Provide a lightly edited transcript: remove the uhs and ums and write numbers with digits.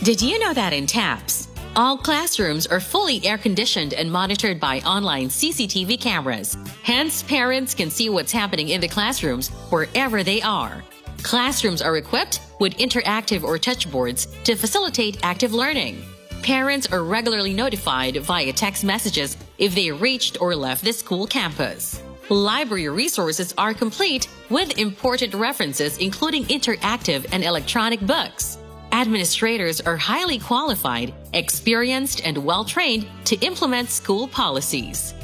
Did you know that in TAPS, all classrooms are fully air-conditioned and monitored by online CCTV cameras? Hence, parents can see what's happening in the classrooms wherever they are. Classrooms are equipped with interactive or touchboards to facilitate active learning. Parents are regularly notified via text messages if they reached or left the school campus. Library resources are complete with important references including interactive and electronic books. Administrators are highly qualified, experienced, and well-trained to implement school policies.